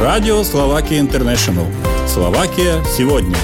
Радио Словакия Интернешнл. Словакия сегодня.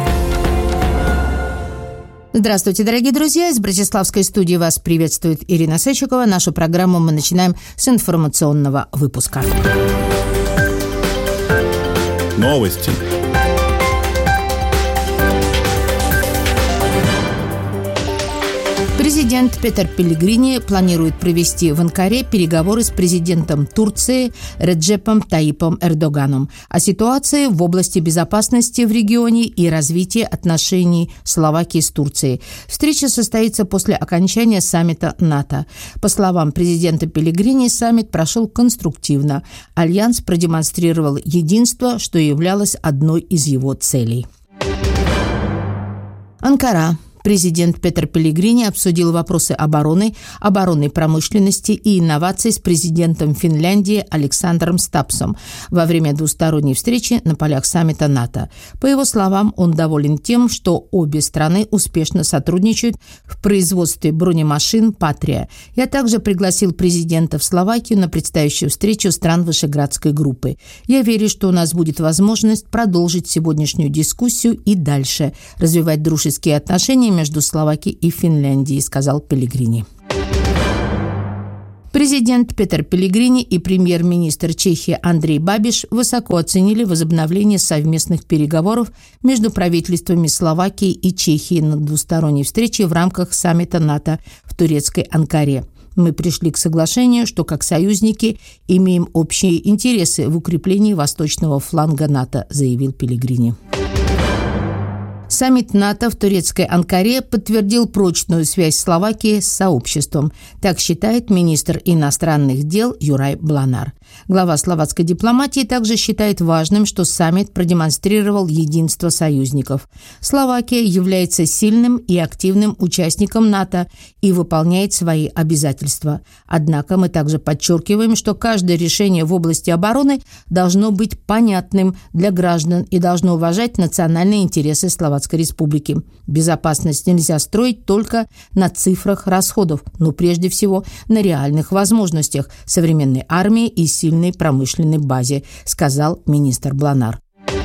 Здравствуйте, дорогие друзья! Из Братиславской студии вас приветствует Ирина Сечикова. Нашу программу мы начинаем с информационного выпуска. Новости. Президент Петер Пеллегрини планирует провести в Анкаре переговоры с президентом Турции Реджепом Таyyipом Эрдоганом о ситуации в области безопасности в регионе и развитии отношений Словакии с Турцией. Встреча состоится после окончания саммита НАТО. По словам президента Пеллегрини, саммит прошел конструктивно. Альянс продемонстрировал единство, что являлось одной из его целей. Анкара. Президент Петер Пеллегрини обсудил вопросы обороны, оборонной промышленности и инноваций с президентом Финляндии Александром Стапсом во время двусторонней встречи на полях саммита НАТО. По его словам, он доволен тем, что обе страны успешно сотрудничают в производстве бронемашин «Патрия». Я также пригласил президента в Словакию на предстоящую встречу стран Вышеградской группы. Я верю, что у нас будет возможность продолжить сегодняшнюю дискуссию и дальше развивать дружеские отношения между Словакией и Финляндией, сказал Пеллегрини. Президент Петер Пеллегрини и премьер-министр Чехии Андрей Бабиш высоко оценили возобновление совместных переговоров между правительствами Словакии и Чехии на двусторонней встрече в рамках саммита НАТО в турецкой Анкаре. Мы пришли к соглашению, что как союзники имеем общие интересы в укреплении восточного фланга НАТО, заявил Пеллегрини. Саммит НАТО в турецкой Анкаре подтвердил прочную связь Словакии с сообществом. Так считает министр иностранных дел Юрай Бланар. Глава словацкой дипломатии также считает важным, что саммит продемонстрировал единство союзников. Словакия является сильным и активным участником НАТО и выполняет свои обязательства. Однако мы также подчеркиваем, что каждое решение в области обороны должно быть понятным для граждан и должно уважать национальные интересы Словацкой Республики. Безопасность нельзя строить только на цифрах расходов, но прежде всего на реальных возможностях современной армии и сильной промышленной базе, сказал министр Бланар.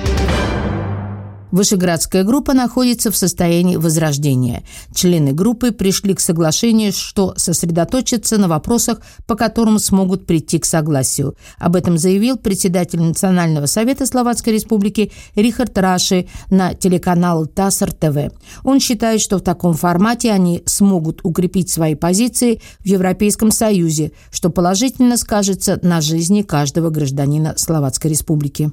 Вышеградская группа находится в состоянии возрождения. Члены группы пришли к соглашению, что сосредоточатся на вопросах, по которым смогут прийти к согласию. Об этом заявил председатель Национального совета Словацкой Республики Рихард Раши на телеканал ТАСС ТВ. Он считает, что в таком формате они смогут укрепить свои позиции в Европейском Союзе, что положительно скажется на жизни каждого гражданина Словацкой Республики.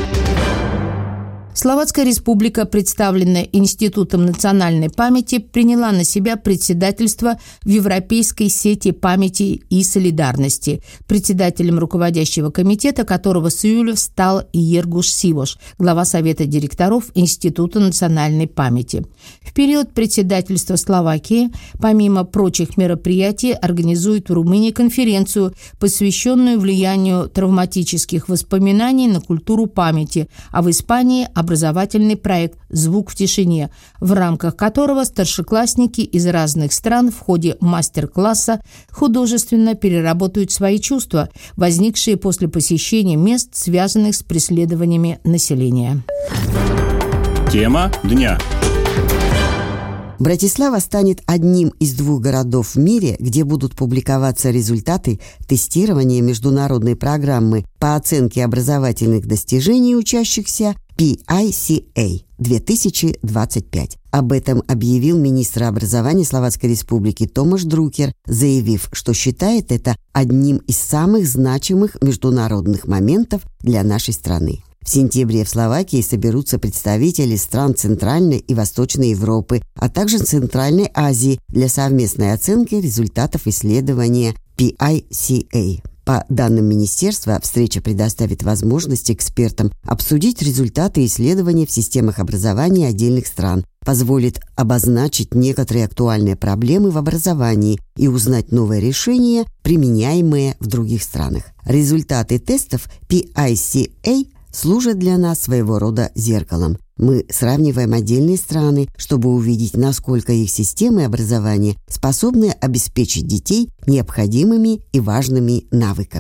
Словацкая республика, представленная Институтом национальной памяти, приняла на себя председательство в Европейской сети памяти и солидарности, председателем руководящего комитета которого с июля стал Иергуш Сивош, глава Совета директоров Института национальной памяти. В период председательства Словакии, помимо прочих мероприятий, организует в Румынии конференцию, посвященную влиянию травматических воспоминаний на культуру памяти, а в Испании – образовательный проект «Звук в тишине», в рамках которого старшеклассники из разных стран в ходе мастер-класса художественно переработают свои чувства, возникшие после посещения мест, связанных с преследованиями населения. Тема дня. Братислава станет одним из 2 городов в мире, где будут публиковаться результаты тестирования международной программы по оценке образовательных достижений учащихся PICA 2025. Об этом объявил министр образования Словацкой Республики Томаш Друкер, заявив, что считает это одним из самых значимых международных моментов для нашей страны. В сентябре в Словакии соберутся представители стран Центральной и Восточной Европы, а также Центральной Азии для совместной оценки результатов исследования PICA. По данным министерства, встреча предоставит возможность экспертам обсудить результаты исследований в системах образования отдельных стран, позволит обозначить некоторые актуальные проблемы в образовании и узнать новые решения, применяемые в других странах. Результаты тестов PICA служат для нас своего рода зеркалом. Мы сравниваем отдельные страны, чтобы увидеть, насколько их системы образования способны обеспечить детей необходимыми и важными навыками.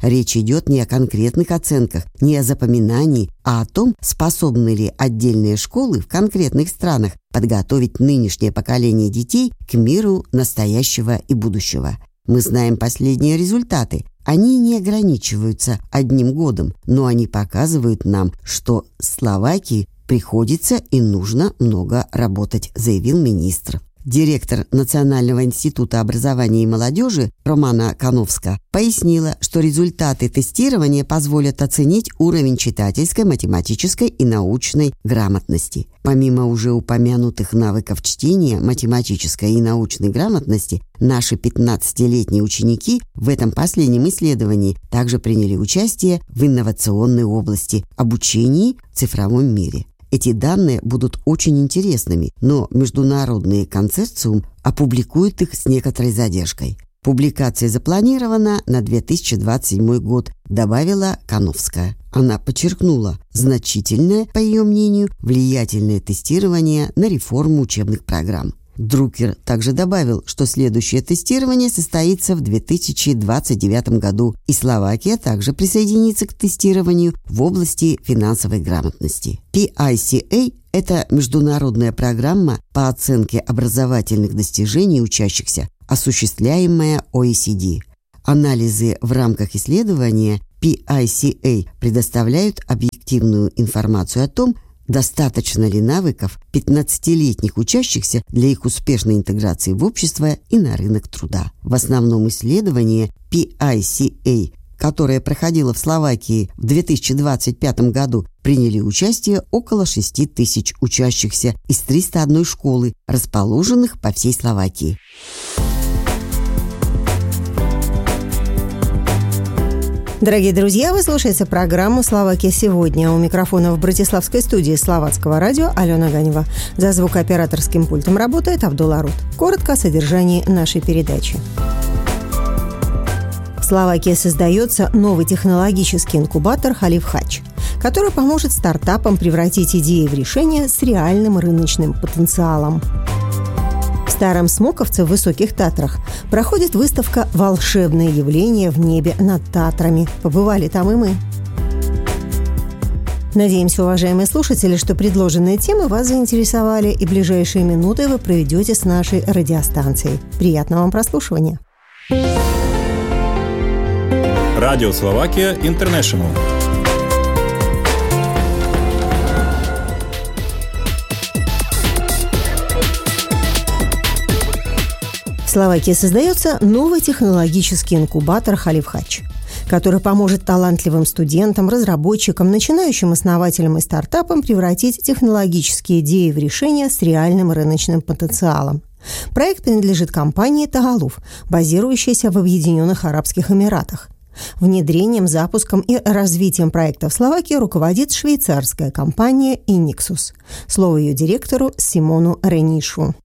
Речь идет не о конкретных оценках, не о запоминании, а о том, способны ли отдельные школы в конкретных странах подготовить нынешнее поколение детей к миру настоящего и будущего. Мы знаем последние результаты. Они не ограничиваются одним годом, но они показывают нам, что Словакии приходится и нужно много работать, заявил министр. Директор Национального института образования и молодежи Романа Кановска пояснила, что результаты тестирования позволят оценить уровень читательской, математической и научной грамотности. Помимо уже упомянутых навыков чтения, математической и научной грамотности, наши 15-летние ученики в этом последнем исследовании также приняли участие в инновационной области – обучении в цифровом мире. Эти данные будут очень интересными, но международный консорциум опубликует их с некоторой задержкой. Публикация запланирована на 2027 год, добавила Кановская. Она подчеркнула значительное, по ее мнению, влиятельное тестирование на реформу учебных программ. Друкер также добавил, что следующее тестирование состоится в 2029 году, и Словакия также присоединится к тестированию в области финансовой грамотности. PICA – это международная программа по оценке образовательных достижений учащихся, осуществляемая OECD. Анализы в рамках исследования PICA предоставляют объективную информацию о том, достаточно ли навыков 15-летних учащихся для их успешной интеграции в общество и на рынок труда. В основном исследование PICA, которое проходило в Словакии в 2025 году, приняли участие около 6 тысяч учащихся из 301 школы, расположенных по всей Словакии. Дорогие друзья, вы слушаете программу «Словакия сегодня». У микрофона в Братиславской студии Словацкого радио Алена Ганева. За звукооператорским пультом работает Абдулла Рут. Коротко о содержании нашей передачи. В Словакии создается новый технологический инкубатор «Халиф Хач», который поможет стартапам превратить идеи в решения с реальным рыночным потенциалом. В Старом Смоковце в Высоких Татрах проходит выставка «Волшебные явления в небе над Татрами». Побывали там и мы. Надеемся, уважаемые слушатели, что предложенные темы вас заинтересовали, и ближайшие минуты вы проведете с нашей радиостанцией. Приятного вам прослушивания. Радио Словакия Интернешнл. В Словакии создается новый технологический инкубатор «Халиф Хач», который поможет талантливым студентам, разработчикам, начинающим основателям и стартапам превратить технологические идеи в решения с реальным рыночным потенциалом. Проект принадлежит компании «Тагалуф», базирующейся в Объединенных Арабских Эмиратах. Внедрением, запуском и развитием проекта в Словакии руководит швейцарская компания «Инниксус». Слово ее директору Симону Ренишу.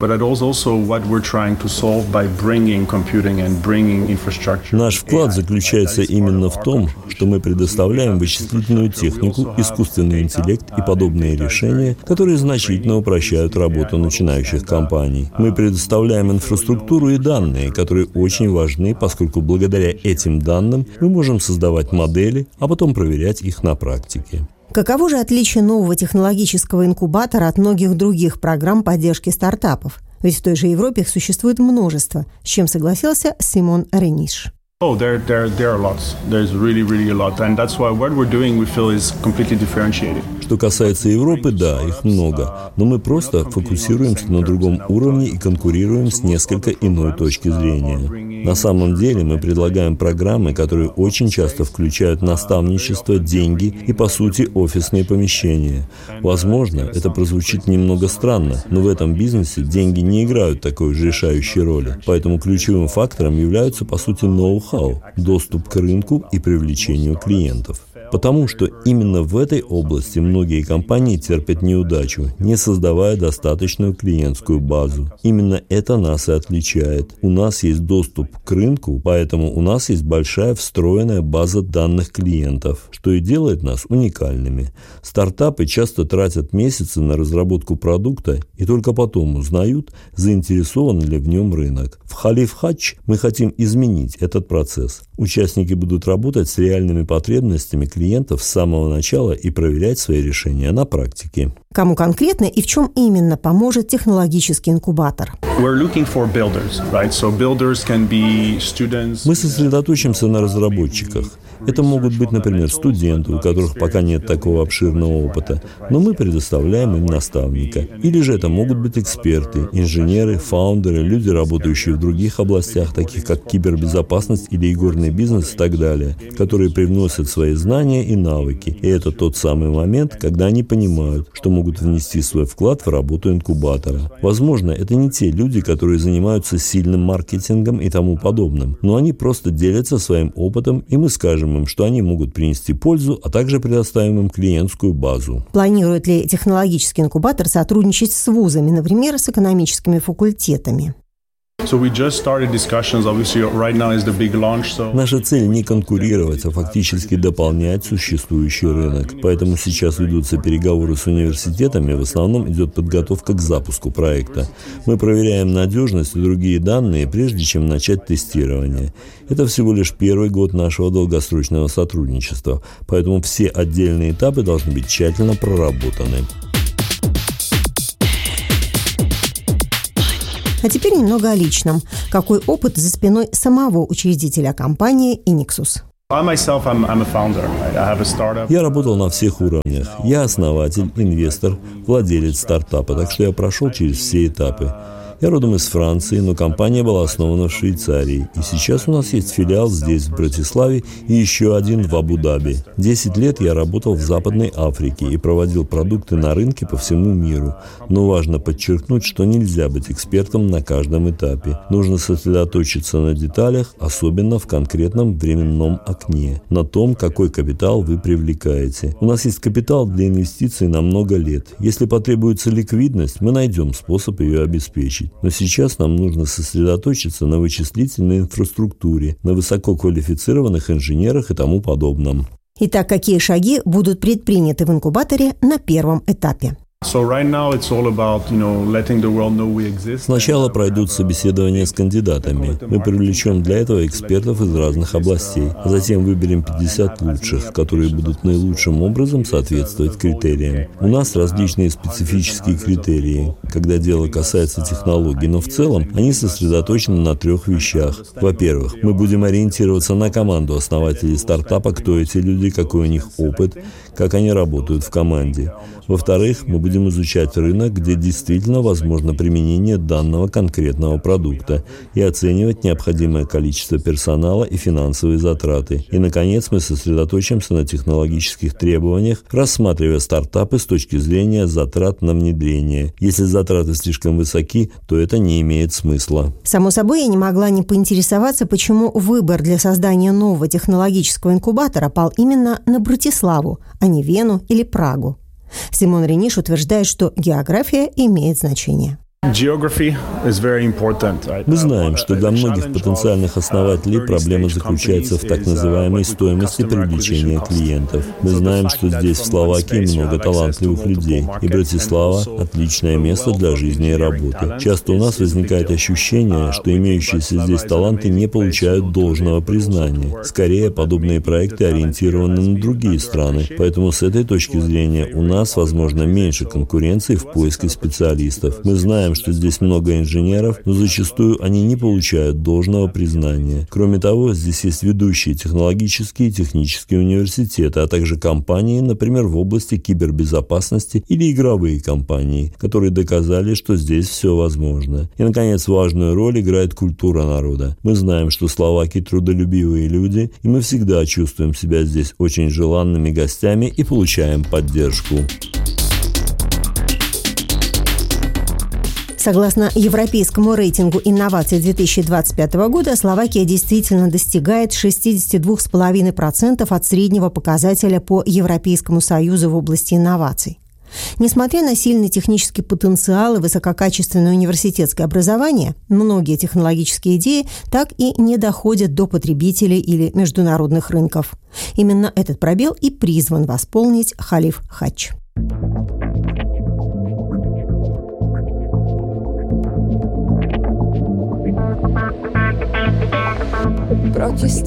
Наш вклад заключается именно в том, что мы предоставляем вычислительную технику, искусственный интеллект и подобные решения, которые значительно упрощают работу начинающих компаний. Мы предоставляем инфраструктуру и данные, которые очень важны, поскольку благодаря этим данным мы можем создавать модели, а потом проверять их на практике. Каково же отличие нового технологического инкубатора от многих других программ поддержки стартапов? Ведь в той же Европе их существует множество, с чем согласился Симон Рениш. There are lots. There's really a lot. And that's why what we're doing, we feel, is completely differentiated. Что касается Европы, да, их много. Но мы просто фокусируемся на другом уровне и конкурируем с несколько иной точки зрения. На самом деле мы предлагаем программы, которые очень часто включают наставничество, деньги и, по сути, офисные помещения. Возможно, это прозвучит немного странно, но в этом бизнесе деньги не играют такой же решающей роли. Поэтому ключевым фактором являются, по сути, ноу-хау, доступ к рынку и привлечению клиентов. Потому что именно в этой области многие компании терпят неудачу, не создавая достаточную клиентскую базу. Именно это нас и отличает. У нас есть доступ к рынку, поэтому у нас есть большая встроенная база данных клиентов, что и делает нас уникальными. Стартапы часто тратят месяцы на разработку продукта и только потом узнают, заинтересован ли в нем рынок. В Халиф Хадж мы хотим изменить этот процесс. Участники будут работать с реальными потребностями клиентов с самого начала и проверять свои решения на практике. Кому конкретно и в чем именно поможет технологический инкубатор? Мы сосредоточимся на разработчиках. Это могут быть, например, студенты, у которых пока нет такого обширного опыта, но мы предоставляем им наставника. Или же это могут быть эксперты, инженеры, фаундеры, люди, работающие в других областях, таких как кибербезопасность или игорный бизнес и так далее, которые привносят свои знания и навыки. И это тот самый момент, когда они понимают, что могут внести свой вклад в работу инкубатора. Возможно, это не те люди, которые занимаются сильным маркетингом и тому подобным, но они просто делятся своим опытом, и мы скажем им, что они могут принести пользу, а также предоставим им клиентскую базу. Планирует ли технологический инкубатор сотрудничать с вузами, например, с экономическими факультетами? Наша цель не конкурировать, а фактически дополнять существующий рынок. Поэтому сейчас ведутся переговоры с университетами, в основном идет подготовка к запуску проекта. Мы проверяем надежность и другие данные, прежде чем начать тестирование. Это всего лишь первый год нашего долгосрочного сотрудничества, поэтому все отдельные этапы должны быть тщательно проработаны. А теперь немного о личном. Какой опыт за спиной самого учредителя компании Inixus? Я работал на всех уровнях. Я основатель, инвестор, владелец стартапа, так что я прошел через все этапы. Я родом из Франции, но компания была основана в Швейцарии. И сейчас у нас есть филиал здесь, в Братиславе, и еще один в Абу-Даби. 10 лет я работал в Западной Африке и проводил продукты на рынке по всему миру. Но важно подчеркнуть, что нельзя быть экспертом на каждом этапе. Нужно сосредоточиться на деталях, особенно в конкретном временном окне, на том, какой капитал вы привлекаете. У нас есть капитал для инвестиций на много лет. Если потребуется ликвидность, мы найдем способ ее обеспечить. Но сейчас нам нужно сосредоточиться на вычислительной инфраструктуре, на высококвалифицированных инженерах и тому подобном. Итак, какие шаги будут предприняты в инкубаторе на первом этапе? Сначала пройдут собеседования с кандидатами. Мы привлечем для этого экспертов из разных областей. Затем выберем 50 лучших, которые будут наилучшим образом соответствовать критериям. У нас различные специфические критерии, когда дело касается технологий, но в целом они сосредоточены на 3 вещах. Во-первых, мы будем ориентироваться на команду основателей стартапа, кто эти люди, какой у них опыт, как они работают в команде. Во-вторых, мы будем изучать рынок, где действительно возможно применение данного конкретного продукта, и оценивать необходимое количество персонала и финансовые затраты. И, наконец, мы сосредоточимся на технологических требованиях, рассматривая стартапы с точки зрения затрат на внедрение. Если затраты слишком высоки, то это не имеет смысла. Само собой, я не могла не поинтересоваться, почему выбор для создания нового технологического инкубатора пал именно на Братиславу, а не Вену или Прагу. Симон Рениш утверждает, что география имеет значение. Мы знаем, что для многих потенциальных основателей проблема заключается в так называемой стоимости привлечения клиентов. Мы знаем, что здесь, в Словакии, много талантливых людей, и Братислава – отличное место для жизни и работы. Часто у нас возникает ощущение, что имеющиеся здесь таланты не получают должного признания. Скорее, подобные проекты ориентированы на другие страны, поэтому с этой точки зрения у нас, возможно, меньше конкуренции в поиске специалистов. Мы знаем, что здесь много инженеров, но зачастую они не получают должного признания. Кроме того, здесь есть ведущие технологические и технические университеты, а также компании, например, в области кибербезопасности или игровые компании, которые доказали, что здесь все возможно. И, наконец, важную роль играет культура народа. Мы знаем, что словаки трудолюбивые люди, и мы всегда чувствуем себя здесь очень желанными гостями и получаем поддержку. Согласно европейскому рейтингу инноваций 2025 года, Словакия действительно достигает 62,5% от среднего показателя по Европейскому Союзу в области инноваций. Несмотря на сильный технический потенциал и высококачественное университетское образование, многие технологические идеи так и не доходят до потребителей или международных рынков. Именно этот пробел и призван восполнить Халиф Хадж. Protesta